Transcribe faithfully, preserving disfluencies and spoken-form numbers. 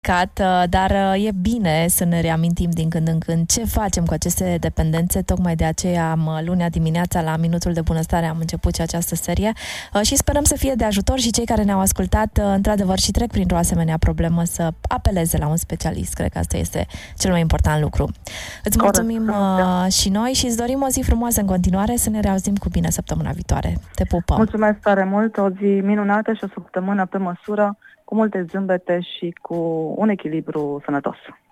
Dar e bine să ne reamintim din când în când ce facem cu aceste dependențe. Tocmai de aceea lunea dimineața la Minutul de Bunăstare am început și această serie și sperăm să fie de ajutor și cei care ne-au ascultat într-adevăr și trec printr-o asemenea problemă să apeleze la un specialist. Cred că asta este cel mai important lucru. Îți mulțumim Corect. și noi și îți dorim o zi frumoasă în continuare, să ne reauzim cu bine săptămâna viitoare. Te pupăm! Mulțumesc tare mult, o zi minunată și o săptămână pe măsură, cu multe zâmbete și cu un echilibru sănătos.